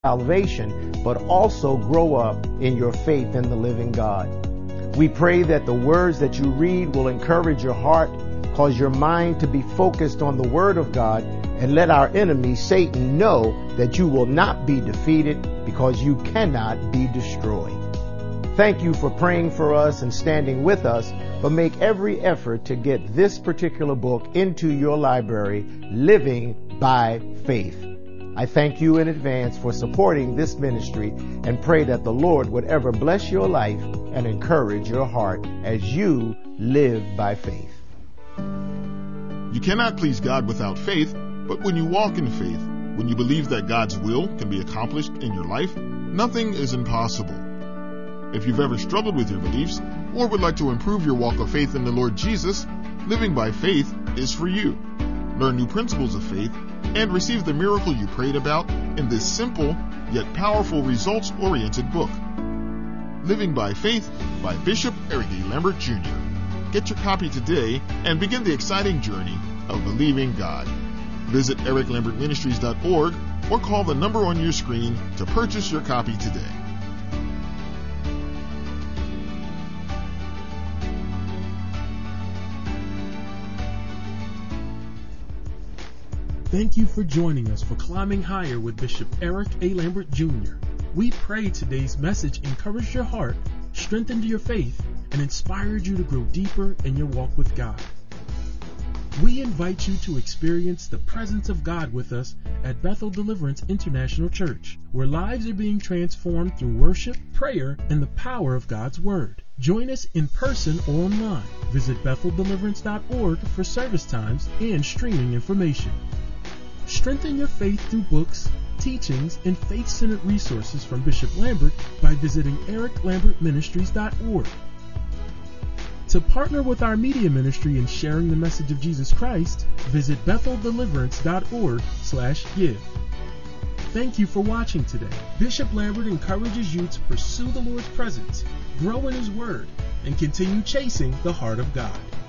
salvation, but also grow up in your faith in the living God. We pray that the words that you read will encourage your heart, cause your mind to be focused on the Word of God, and let our enemy, Satan, know that you will not be defeated because you cannot be destroyed. Thank you for praying for us and standing with us, but make every effort to get this particular book into your library, Living by Faith. I thank you in advance for supporting this ministry and pray that the Lord would ever bless your life and encourage your heart as you live by faith. You cannot please God without faith, but when you walk in faith, when you believe that God's will can be accomplished in your life, nothing is impossible. If you've ever struggled with your beliefs or would like to improve your walk of faith in the Lord Jesus, Living by Faith is for you. Learn new principles of faith and receive the miracle you prayed about in this simple yet powerful results-oriented book. Living by Faith by Bishop Eric A. Lambert Jr. Get your copy today and begin the exciting journey of believing God. Visit ericlambertministries.org or call the number on your screen to purchase your copy today. Thank you for joining us for Climbing Higher with Bishop Eric A. Lambert Jr. We pray today's message encouraged your heart, strengthened your faith, and inspired you to grow deeper in your walk with God. We invite you to experience the presence of God with us at Bethel Deliverance International Church, where lives are being transformed through worship, prayer, and the power of God's Word. Join us in person or online. Visit BethelDeliverance.org for service times and streaming information. Strengthen your faith through books, teachings, and faith-centered resources from Bishop Lambert by visiting ericlambertministries.org. To partner with our media ministry in sharing the message of Jesus Christ, visit BethelDeliverance.org/give. Thank you for watching today. Bishop Lambert encourages you to pursue the Lord's presence, grow in His Word, and continue chasing the heart of God.